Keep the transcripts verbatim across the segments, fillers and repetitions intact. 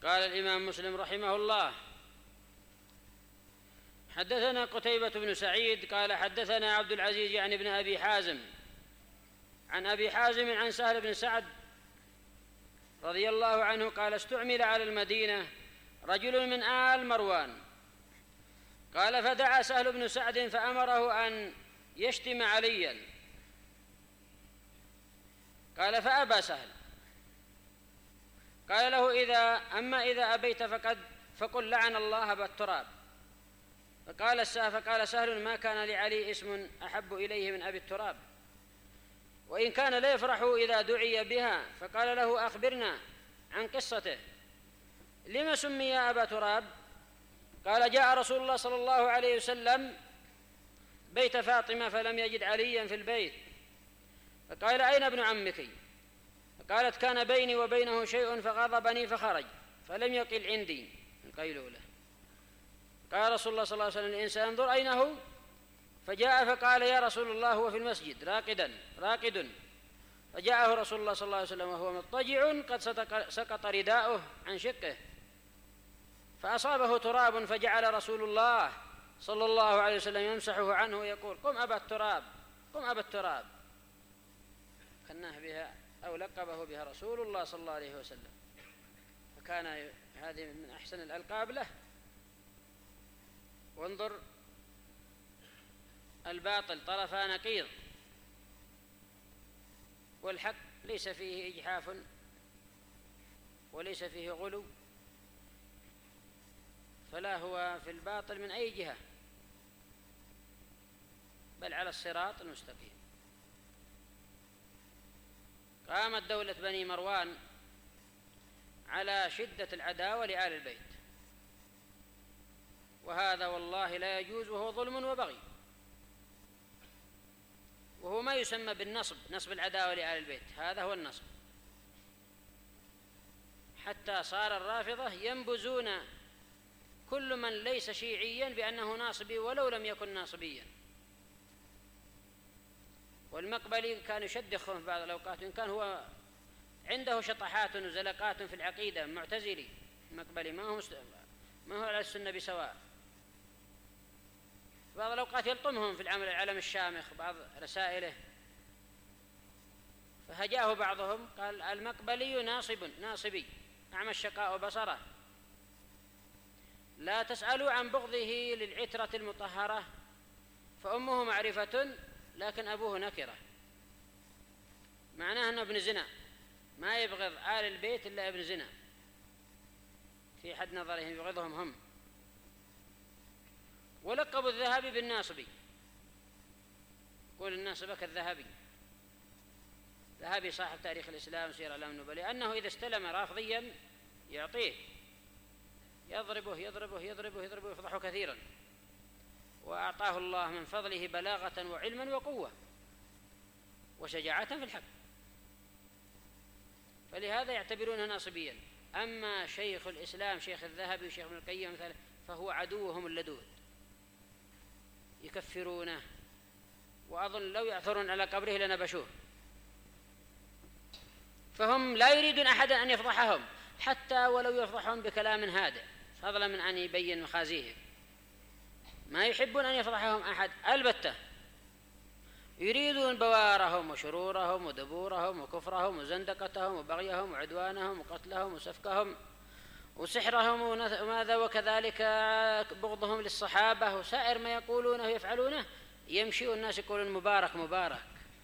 قال الإمام مسلم رحمه الله: حدثنا قتيبة بن سعيد قال حدثنا عبد العزيز يعني ابن أبي حازم عن أبي حازم عن سهل بن سعد رضي الله عنه قال: استعمل على المدينة رجل من آل مروان، قال: فدعا سهل بن سعد فأمره أن يشتم عليا، قال: فأبى سهل، قال له: إذا أما إذا أبيت فقد فقل لعن الله أبا التراب. فقال فقال سهل: ما كان لعلي اسم أحب إليه من أبي التراب، وإن كان لا يفرح إذا دعي بها. فقال له: أخبرنا عن قصته، لما سمي أبا تراب؟ قال: جاء رسول الله صلى الله عليه وسلم بيت فاطمة فلم يجد عليا في البيت، فقال: أين ابن عمك؟ فقالت: كان بيني وبينه شيء فغضبني فخرج فلم يقل عندي القيلولة. قال رسول الله صلى الله عليه وسلم: الإنسان انظر أين هو؟ فجاء فقال: يا رسول الله هو في المسجد راقدا راقد. فجاءه رسول الله صلى الله عليه وسلم وهو مضطجع قد سقط رداؤه عن شقه فأصابه تراب، فجعل رسول الله صلى الله عليه وسلم يمسحه عنه ويقول: قم أبا التراب، قم أبا التراب. كناه بها أو لقبه بها رسول الله صلى الله عليه وسلم، فكان هذه من أحسن الألقاب له. وانظر، الباطل طرفا نقيض، والحق ليس فيه إجحاف وليس فيه غلو، فلا هو في الباطل من أي جهة، بل على الصراط المستقيم. قامت دولة بني مروان على شدة العداوة لآل البيت، وهذا والله لا يجوز، وهو ظلم وبغي، وهو ما يسمى بالنصب، نصب العداوة لآل البيت، هذا هو النصب. حتى صار الرافضة ينبذون كل من ليس شيعيا بأنه ناصبي ولو لم يكن ناصبيا. والمقبلي كان يشدخهم في بعض الأوقات، إن كان هو عنده شطحات وزلقات في العقيدة، معتزلي المقبلي ما هو ما هو على السنة بسواء. في بعض الأوقات يلطمهم في العمل العلم الشامخ بعض رسائله، فهجاه بعضهم قال: المقبلي ناصب ناصبي أعمى الشقاء بصره، لا تسألوا عن بغضه للعترة المطهرة، فأمه معرفة لكن أبوه نكرة. معناه أنه ابن زنا، ما يبغض آل البيت إلا ابن زنا في حد نظرهم، يبغضهم هم. ولقبوا الذهبي بالناصبي، قول الناصبة كالذهبي. ذهبي صاحب تاريخ الإسلام سير أعلام النبلاء، لأنه إذا استلم رافضيا يعطيه، يضربه يضربه يضربه يضربه يفضحه كثيرا، وأعطاه الله من فضله بلاغة وعلما وقوة وشجاعة في الحق، فلهذا يعتبرونه ناصبيا. أما شيخ الإسلام شيخ الذهبي وشيخ ابن القيم مثلا فهو عدوهم اللدود، يكفرونه، وأظن لو يعثرون على قبره لنبشوه. فهم لا يريدون أحدا أن يفضحهم، حتى ولو يفضحهم بكلام هادئ، فضلا من أن يبين مخازيهم. ما يحبون أن يفضحهم أحد البتة، يريدون بوارهم وشرورهم ودبورهم وكفرهم وزندقتهم وبغيهم وعدوانهم وقتلهم وسفكهم وسحرهم وماذا، وكذلك بغضهم للصحابة وسائر ما يقولونه ويفعلونه. يمشي والناس يقولون مبارك مبارك،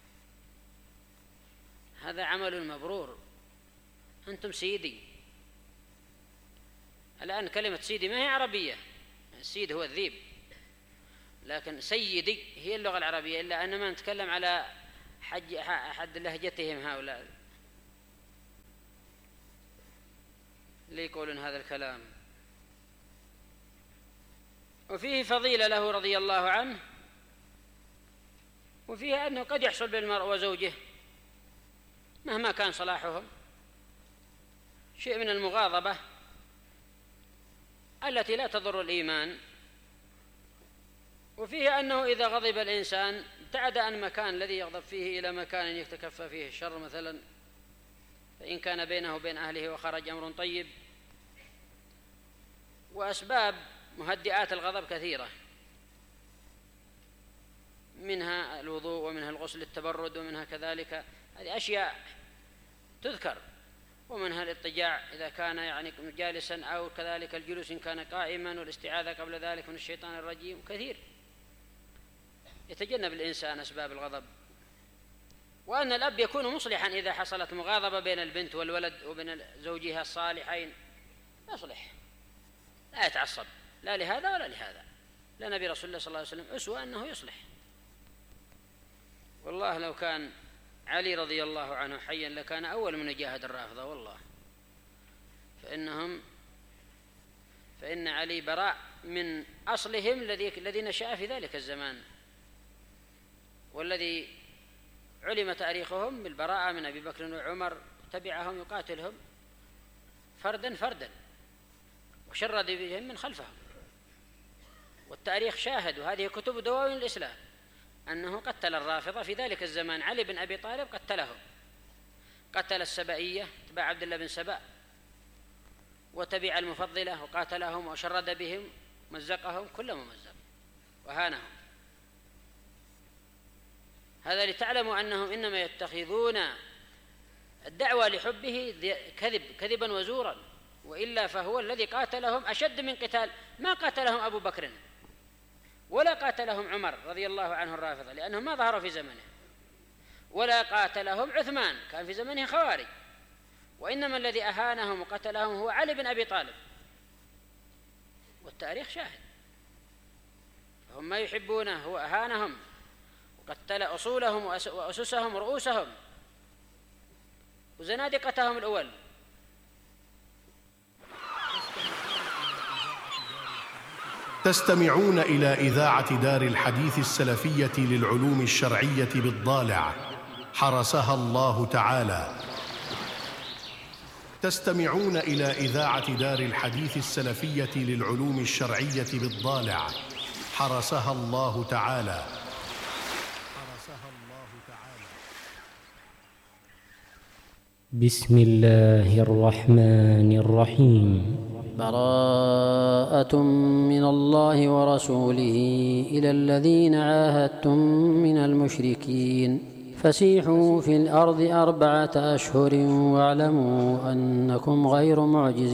هذا عمل مبرور، أنتم سيدي. الآن كلمة سيدي ما هي عربية، السيد هو الذيب، لكن سيدي هي اللغة العربية، إلا أننا نتكلم على حج حد لهجتهم هؤلاء اللي يقولون هذا الكلام. وفيه فضيلة له رضي الله عنه، وفيه أنه قد يحصل بالمرء وزوجه مهما كان صلاحهم شيء من المغاضبة التي لا تضر الإيمان. وفيه أنه إذا غضب الإنسان ابتعد عن مكان الذي يغضب فيه إلى مكان يتكفى فيه الشر مثلا، فإن كان بينه وبين أهله وخرج أمر طيب وأسباب مهدئات الغضب كثيرة، منها الوضوء ومنها الغسل للتبرد ومنها كذلك، هذه أشياء تذكر، ومنها الاضطجاع إذا كان يعني جالسا، أو كذلك الجلوس إن كان قائما، والاستعاذة قبل ذلك من الشيطان الرجيم. كثير يتجنب الإنسان أسباب الغضب. وأن الأب يكون مصلحا إذا حصلت مغاضبة بين البنت والولد وبين زوجها الصالحين، يصلح، لا يتعصب لا لهذا ولا لهذا. لا نبي رسول الله صلى الله عليه وسلم أسوة أنه يصلح. والله لو كان علي رضي الله عنه حيا لكان أول من يجاهد الرافضة، والله، فإنهم فإن علي براء من أصلهم الذي نشأ في ذلك الزمان، والذي علم تاريخهم بالبراءة من أبي بكر وعمر، تبعهم يقاتلهم فردا فردا وشرد بهم من خلفهم. والتاريخ شاهد، وهذه كتب دواوين الإسلام، أنه قتل الرافضة في ذلك الزمان. علي بن أبي طالب قتلهم، قتل السبائية تبع عبد الله بن سبأ، وتبع المفضلة وقاتلهم وشرد بهم، مزقهم كل ممزق وهانهم. هذا لتعلموا أنهم إنما يتخذون الدعوة لحبه كذب كذبا وزورا، وإلا فهو الذي قاتلهم أشد من قتال ما قاتلهم أبو بكر ولا قاتلهم عمر رضي الله عنه الرافضة، لأنهم ما ظهروا في زمنه، ولا قاتلهم عثمان كان في زمنه خوارج، وإنما الذي أهانهم وقتلهم هو علي بن أبي طالب، والتاريخ شاهد. فهم ما يحبونه هو أهانهم وقتل أصولهم وأسسهم ورؤوسهم وزنادقتهم الأول. تستمعون إلى إذاعة دار الحديث السلفية للعلوم الشرعية بالضالع، حرسها الله تعالى. تستمعون إلى إذاعة دار الحديث السلفية للعلوم الشرعية بالضالع، حرسها الله تعالى. بسم الله الرحمن الرحيم. براءة من الله ورسوله إلى الذين عاهدتم من المشركين فسيحوا في الأرض أربعة أشهر واعلموا أنكم غير معجزين